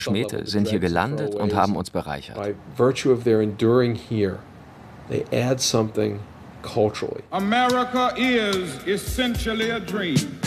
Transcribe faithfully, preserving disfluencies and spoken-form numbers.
Schmiede sind hier gelandet und haben uns bereichert. By virtue of their enduring here, they add something culturally. America is essentially a dream.